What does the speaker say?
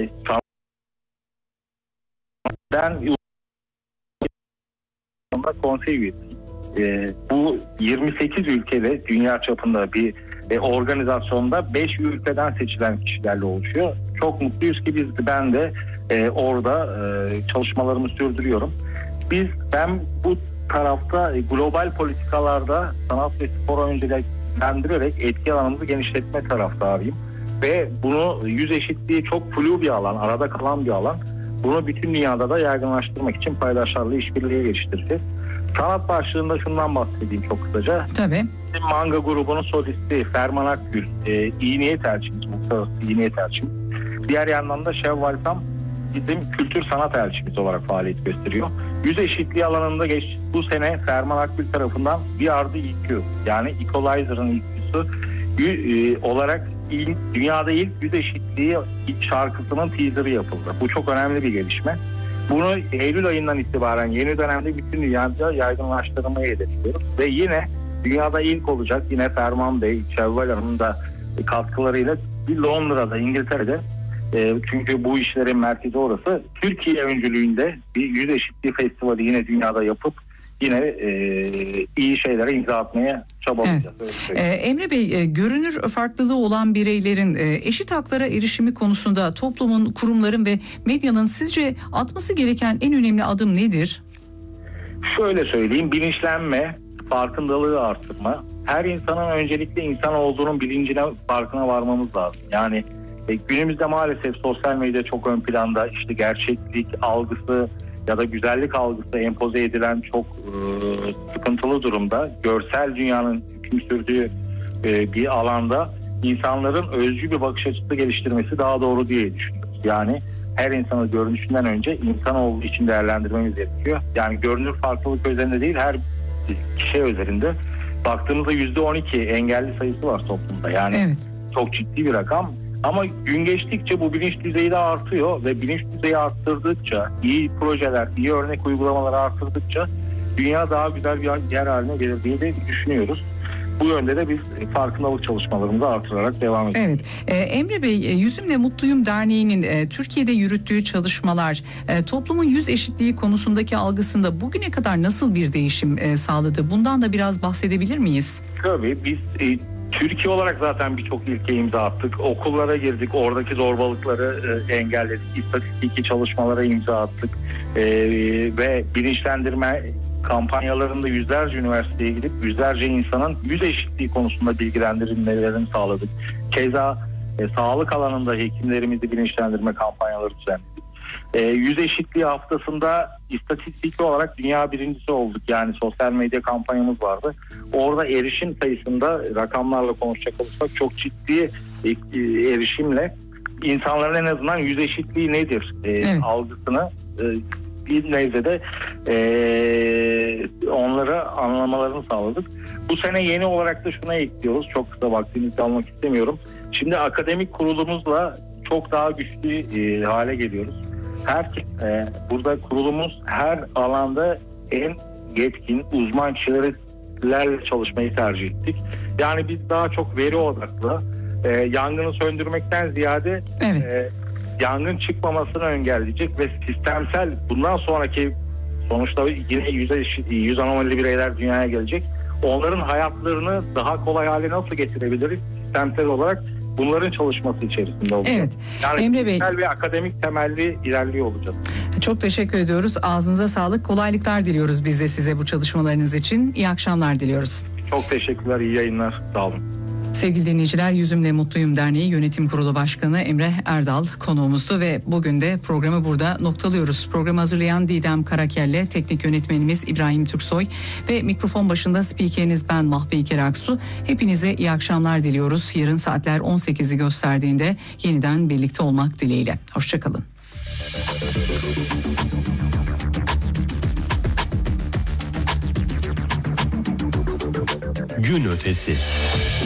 ben konsey üyesiyim. Bu 28 ülkede dünya çapında bir organizasyonda 5 ülkeden seçilen kişilerle oluşuyor. Çok mutluyuz ki ben de orada çalışmalarımı sürdürüyorum. Ben bu tarafta global politikalarda sanat ve spor önceliklendirerek etki alanımızı genişletme taraftarıyım. Ve bunu yüz eşitliği çok flu bir alan, arada kalan bir alan. Bunu bütün dünyada da yaygınlaştırmak için paydaşlarla işbirliği geliştireceğiz. Sanat başlığında şundan bahsedeyim çok kısaca. Tabii. Bizim manga grubunun solisti Ferman Akgül, iyi niyet elçimiz, uluslararası iyi niyet elçimiz. Diğer yandan da Şevval Tam bizim kültür sanat elçimiz olarak faaliyet gösteriyor. Yüz eşitliği alanında bu sene Ferman Akgül tarafından bir ardı EQ, yani Equalizer'ın EQ'su olarak dünyada ilk yüz eşitliği şarkısının teaser'ı yapıldı. Bu çok önemli bir gelişme. Bunu Eylül ayından itibaren yeni dönemde bütün dünyada yaygınlaştırmayı hedefliyoruz. Ve yine dünyada ilk olacak, yine Ferman Bey, Şevval Hanım'ın da katkılarıyla bir Londra'da, İngiltere'de, çünkü bu işlerin merkezi orası, Türkiye öncülüğünde bir yüz eşitliği festivali yine dünyada yapıp yine iyi şeylere imza atmaya çabalayacağız. Evet. Emre Bey, görünür farklılığı olan bireylerin eşit haklara erişimi konusunda toplumun, kurumların ve medyanın sizce atması gereken en önemli adım nedir? Şöyle söyleyeyim, bilinçlenme, farkındalığı artırma. Her insanın öncelikle insan olduğunun bilincine, farkına varmamız lazım. Yani günümüzde maalesef sosyal medya çok ön planda, işte gerçeklik algısı ya da güzellik algısı empoze edilen çok sıkıntılı durumda. Görsel dünyanın hüküm sürdüğü bir alanda insanların özgü bir bakış açısı geliştirmesi daha doğru diye düşünüyoruz. Yani her insanı görünüşünden önce insan olduğu için değerlendirmemiz gerekiyor. Yani görünür farklılık üzerinde değil, her kişi üzerinde. Baktığımızda %12 engelli sayısı var toplumda. Yani evet, çok ciddi bir rakam. Ama gün geçtikçe bu bilinç düzeyi de artıyor ve bilinç düzeyi arttırdıkça, iyi projeler, iyi örnek uygulamaları arttırdıkça dünya daha güzel bir yer haline gelir diye de düşünüyoruz. Bu yönde de biz farkındalık çalışmalarımızı artırarak devam ediyoruz. Evet. Emre Bey, Yüzümle Mutluyum Derneği'nin Türkiye'de yürüttüğü çalışmalar toplumun yüz eşitliği konusundaki algısında bugüne kadar nasıl bir değişim sağladı? Bundan da biraz bahsedebilir miyiz? Tabii biz Türkiye olarak zaten birçok ilke imza attık. Okullara girdik, oradaki zorbalıkları engelledik. İstatistiki çalışmalara imza attık. Ve bilinçlendirme kampanyalarında yüzlerce üniversiteye gidip yüzlerce insanın yüz eşitliği konusunda bilgilendirilmelerini sağladık. Keza sağlık alanında hekimlerimizi bilinçlendirme kampanyaları düzenledik. Yüz eşitliği haftasında istatistiki olarak dünya birincisi olduk. Yani sosyal medya kampanyamız vardı. Orada erişim sayısında rakamlarla konuşacak olursak çok ciddi erişimle insanların en azından yüz eşitliği nedir algısını bir nevzede onlara anlamalarını sağladık. Bu sene yeni olarak da şuna ekliyoruz. Çok kısa vaktinizi almak istemiyorum. Şimdi akademik kurulumuzla çok daha güçlü hale geliyoruz. Burada kurulumuz her alanda en yetkin uzman kişilerle çalışmayı tercih ettik. Yani biz daha çok veri odaklı, yangını söndürmekten ziyade yangın çıkmamasını engelleyecek ve sistemsel, bundan sonraki sonuçta yine yüz anomalili bireyler dünyaya gelecek. Onların hayatlarını daha kolay hale nasıl getirebiliriz sistemsel olarak? Bunların çalışması içerisinde olacak. Evet. Yani Emre Bey, ve akademik temelli ilerliyor olacak. Çok teşekkür ediyoruz. Ağzınıza sağlık. Kolaylıklar diliyoruz biz de size bu çalışmalarınız için. İyi akşamlar diliyoruz. Çok teşekkürler. İyi yayınlar. Sağ olun. Sevgili dinleyiciler, Yüzümle Mutluyum Derneği Yönetim Kurulu Başkanı Emre Erdal konuğumuzdu ve bugün de programı burada noktalıyoruz. Programı hazırlayan Didem Karakelle, teknik yönetmenimiz İbrahim Türksoy ve mikrofon başında spikeriniz ben Mahve İker Aksu. Hepinize iyi akşamlar diliyoruz. Yarın saatler 18'i gösterdiğinde yeniden birlikte olmak dileğiyle. Hoşçakalın. Gün ötesi.